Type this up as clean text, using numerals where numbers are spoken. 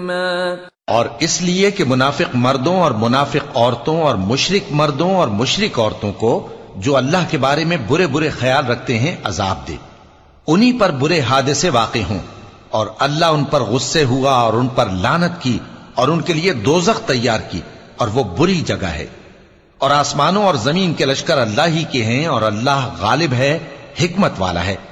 और इसलिए कि मुनाफिक मर्दों और मुनाफिक औरतों और मुशरिक मर्दों और मुशरिक औरतों को जो अल्लाह के बारे में बुरे बुरे ख्याल रखते हैं अजाब दे, उन्हीं पर बुरे हादसे वाक़े हों और अल्लाह उन पर गुस्से हुआ और उन पर लानत की और उनके लिए दोजख तैयार की और वो बुरी जगह है। और आसमानों और जमीन के लश्कर अल्लाह ही के हैं और अल्लाह गालिब है, हिकमत वाला है।